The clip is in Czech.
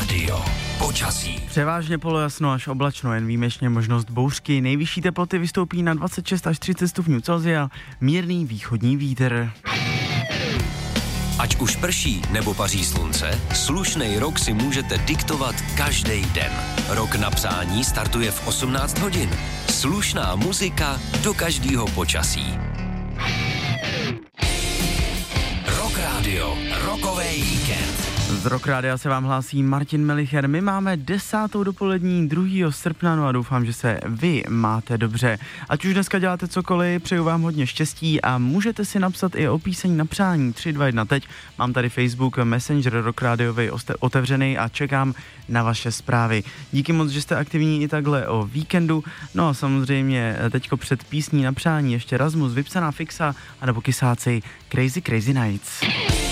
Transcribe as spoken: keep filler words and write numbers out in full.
rádio. Počasí. Převážně polojasno až oblačno, jen výjimečně možnost bouřky. Nejvyšší teploty vystoupí na dvacet šest až třicet stupňů Celsia, mírný východní vítr. Ať už prší nebo paří slunce, slušnej rok si můžete diktovat každý den. Rok na psání startuje v osmnáct hodin. Slušná muzika do každého počasí. Rock Radio, rokovej víkend. Z Rock Rádia se vám hlásí Martin Melicher. My máme desátou dopolední druhého srpna, no a doufám, že se vy máte dobře. Ať už dneska děláte cokoliv, přeju vám hodně štěstí a můžete si napsat i o píseň na přání tři dva jedna teď. Mám tady Facebook Messenger Rock Radiovej otevřený a čekám na vaše zprávy. Díky moc, že jste aktivní i takhle o víkendu. No a samozřejmě teďko před písní na přání ještě Rasmus, Vypsaná fixa, anebo Kysáci Crazy Crazy Nights.